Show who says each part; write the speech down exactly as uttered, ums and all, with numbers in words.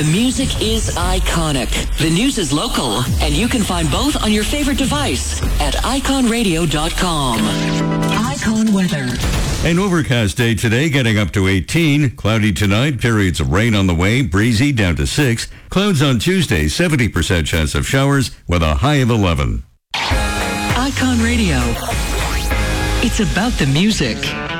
Speaker 1: The music is iconic. The news is local. And you can find both on your favorite device at icon radio dot com. Icon weather.
Speaker 2: An overcast day today, getting up to eighteen. Cloudy tonight, periods of rain on the way, breezy down to six. Clouds on Tuesday, seventy percent chance of showers with a high of eleven.
Speaker 1: Icon Radio. It's about the music.